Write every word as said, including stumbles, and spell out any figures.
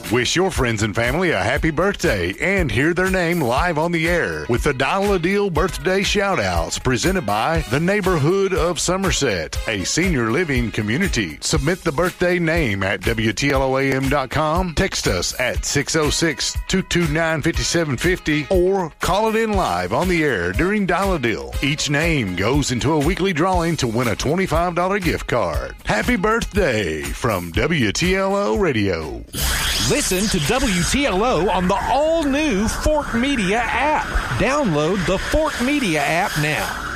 Wish your friends and family a happy birthday and hear their name live on the air with the Dial a Deal birthday shout-outs presented by the Neighborhood of Somerset, a senior living community. Submit the birthday name at W T L O A M dot com, text us at six oh six, two two nine, five seven five oh, or call it in live on the air during Dial a Deal. Each name goes into a weekly drawing to win a twenty-five dollars gift card. Happy birthday from W T L O Radio. Listen to W T L O on the all-new Fork Media app. Download the Fork Media app now.